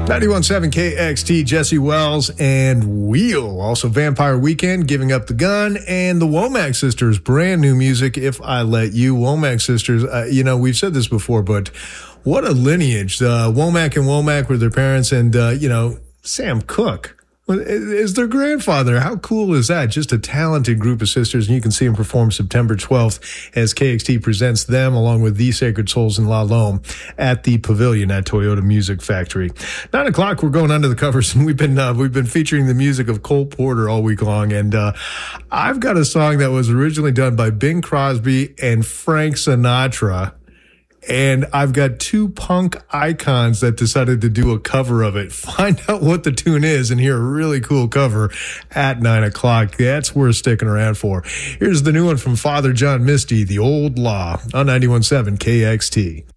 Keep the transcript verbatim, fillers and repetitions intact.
ninety-one point seven K X T, Jesse Wells and Wheel. Also Vampire Weekend, Giving Up the Gun, and the Womack Sisters, brand new music, If I Let You. Womack Sisters, uh, you know, we've said this before, but what a lineage. Uh, Womack and Womack were their parents, and, uh, you know, Sam Cooke is their grandfather. How cool is that? Just a talented group of sisters, and you can see them perform September twelfth as K X T presents them along with The Sacred Souls and La Lome at the Pavilion at Toyota Music Factory. Nine o'clock, we're going under the covers, and we've been uh, we've been featuring the music of Cole Porter all week long, and uh, I've got a song that was originally done by Bing Crosby and Frank Sinatra. And I've got two punk icons that decided to do a cover of it. Find out what the tune is and hear a really cool cover at nine o'clock. That's worth sticking around for. Here's the new one from Father John Misty, The Old Law, on ninety-one point seven K X T.